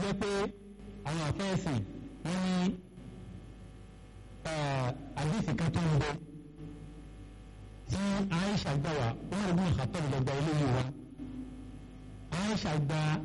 jẹ́ pé àwọn àfẹ́sìn wọ́n ní àdìsí kan tó ń bẹ tí Aisha gbà wá Umar ibn Khattab lọ́gbà eléyìí wá Aisha gba